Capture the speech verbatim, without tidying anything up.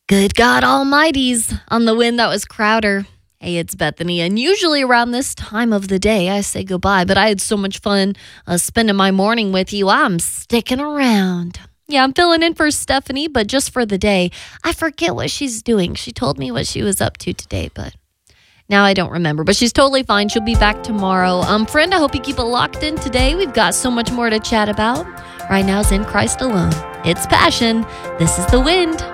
Good God Almighty's on the wind. That was Crowder. Hey, it's Bethany, and usually around this time of the day, I say goodbye, but I had so much fun uh, spending my morning with you. I'm sticking around. Yeah, I'm filling in for Stephanie, but just for the day. I forget what she's doing. She told me what she was up to today, but now I don't remember. But she's totally fine. She'll be back tomorrow. Um, friend, I hope you keep it locked in today. We've got so much more to chat about. Right now is In Christ Alone. It's Passion. This is The Wind.